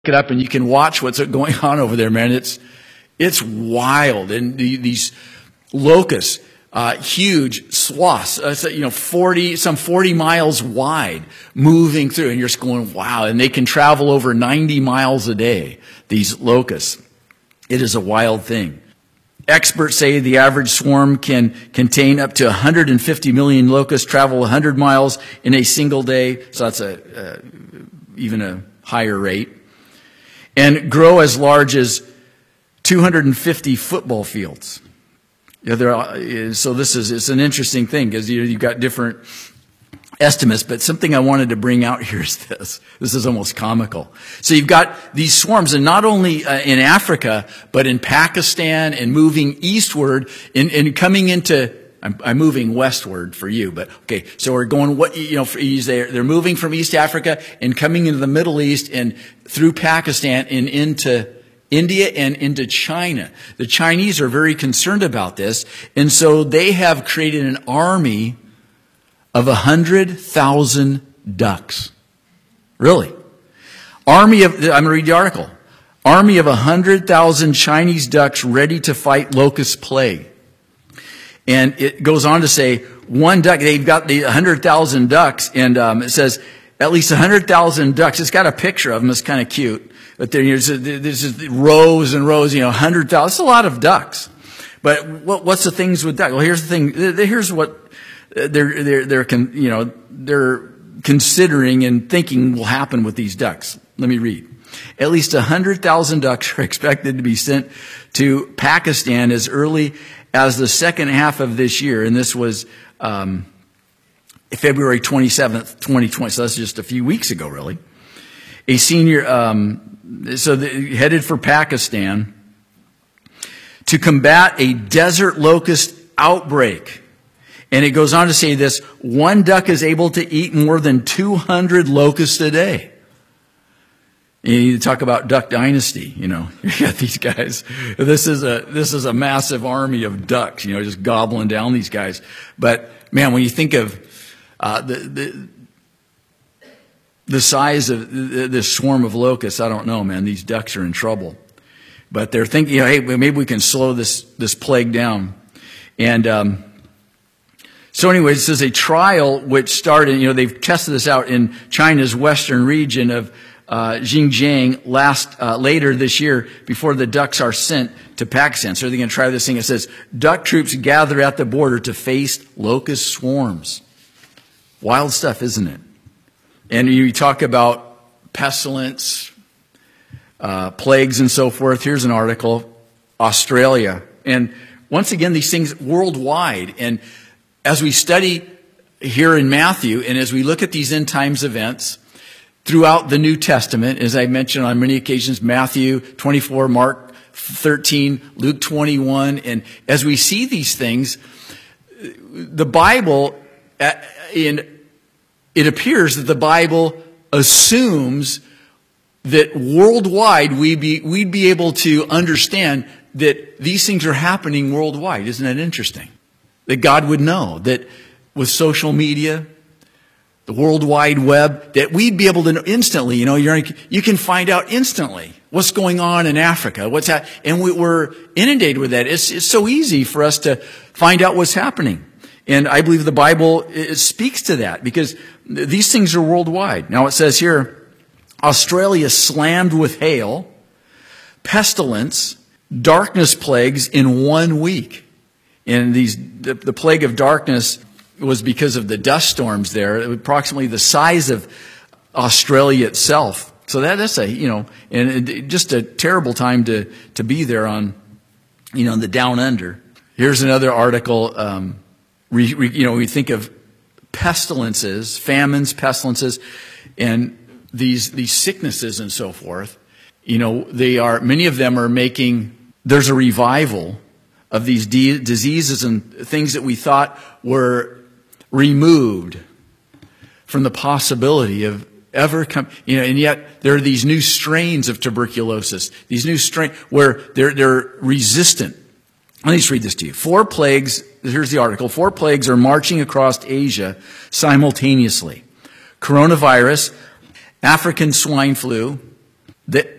it up and you can watch what's going on over there, man. It's wild. And these locusts, huge swaths, 40 miles wide, moving through, and you're just going, wow. And they can travel over 90 miles a day, these locusts. It is a wild thing. Experts say the average swarm can contain up to 150 million locusts, travel 100 miles in a single day. So that's even a higher rate. And grow as large as 250 football fields. Yeah, so it's an interesting thing because you've got different estimates, but something I wanted to bring out here is this. This is almost comical. So you've got these swarms, and not only in Africa, but in Pakistan and moving eastward and coming into, I'm moving westward for you, but okay, so we're going, they're moving from East Africa and coming into the Middle East and through Pakistan and into India and into China. The Chinese are very concerned about this, and so they have created an army of 100,000 ducks. Really? I'm going to read the article. Army of 100,000 Chinese ducks ready to fight locust plague. And it goes on to say, one duck, they've got the 100,000 ducks, and it says at least 100,000 ducks. It's got a picture of them. It's kind of cute. But there's just rows and rows, 100,000. It's a lot of ducks. But what's the things with ducks? Well, here's the thing. Here's what they're considering and thinking will happen with these ducks. Let me read. At least 100,000 ducks are expected to be sent to Pakistan as early as the second half of this year. And this was February 27th, 2020. So that's just a few weeks ago, really. A senior, headed for Pakistan to combat a desert locust outbreak. And it goes on to say this, one duck is able to eat more than 200 locusts a day. You talk about Duck Dynasty, you got these guys. This is a massive army of ducks, just gobbling down these guys. But man, when you think of the size of this swarm of locusts, I don't know, man. These ducks are in trouble. But they're thinking, hey, maybe we can slow this plague down. And so anyway, this is a trial which started, they've tested this out in China's western region of Xinjiang later this year before the ducks are sent to Pakistan. So they're going to try this thing. It says, duck troops gather at the border to face locust swarms. Wild stuff, isn't it? And you talk about pestilence, plagues and so forth. Here's an article, Australia. And once again, these things worldwide. And as we study here in Matthew, and as we look at these end times events throughout the New Testament, as I mentioned on many occasions, Matthew 24, Mark 13, Luke 21, and as we see these things, the Bible, it appears that the Bible assumes that worldwide we'd be able to understand that these things are happening worldwide. Isn't that interesting? That God would know that with social media, the World Wide Web, that we'd be able to know instantly. You can find out instantly what's going on in Africa, and we're inundated with that. It's so easy for us to find out what's happening. And I believe the Bible speaks to that because these things are worldwide. Now it says here, Australia slammed with hail, pestilence, darkness plagues in 1 week. And the plague of darkness was because of the dust storms there. It was approximately the size of Australia itself. So that's and just a terrible time to be there on, the down under. Here's another article. We think of pestilences, famines, pestilences, and these sicknesses and so forth. Many of them are there's a revival of these diseases and things that we thought were removed from the possibility of ever come, and yet there are these new strains of tuberculosis, these new strains where they're resistant. Let me just read this to you. 4 plagues, here's the article, 4 plagues are marching across Asia simultaneously. Coronavirus, African swine flu, That